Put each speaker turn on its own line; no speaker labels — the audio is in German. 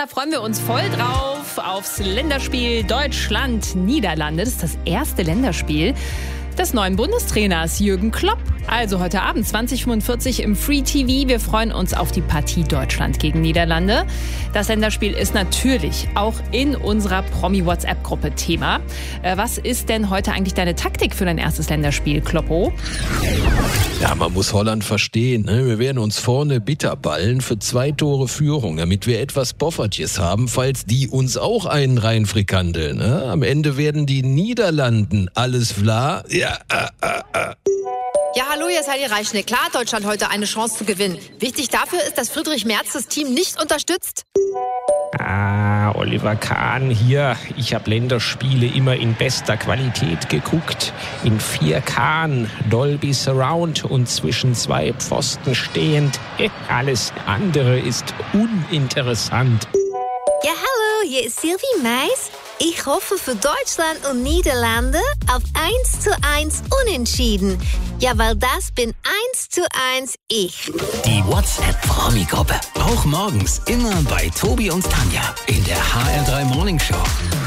da freuen wir uns voll drauf aufs Länderspiel Deutschland-Niederlande. Das ist das erste Länderspiel des neuen Bundestrainers Jürgen Klopp. Also heute Abend 20:45 im Free TV. Wir freuen uns auf die Partie Deutschland gegen Niederlande. Das Länderspiel ist natürlich auch in unserer Promi-WhatsApp-Gruppe Thema. Was ist denn heute eigentlich deine Taktik für dein erstes Länderspiel, Kloppo?
Ja, man muss Holland verstehen. Ne? Wir werden uns vorne bitter ballen für 2 Tore Führung, damit wir etwas Poffertjes haben, falls die uns auch einen reinfrikandeln. Ne? Am Ende werden die Niederlanden alles vla. Ja,
Ja, hallo, hier ist Heidi Reichschnick. Klar hat Deutschland heute eine Chance zu gewinnen. Wichtig dafür ist, dass Friedrich Merz das Team nicht unterstützt.
Oliver Kahn hier. Ich habe Länderspiele immer in bester Qualität geguckt. In 4K, Dolby Surround und zwischen 2 Pfosten stehend. Alles andere ist uninteressant.
Ja, hallo, hier ist Sylvie Mais. Ich hoffe für Deutschland und Niederlande auf 1:1 Unentschieden. Ja, weil das bin 1:1 ich.
Die WhatsApp-Promi-Gruppe. Auch morgens immer bei Tobi und Tanja in der HR3 Morning Show.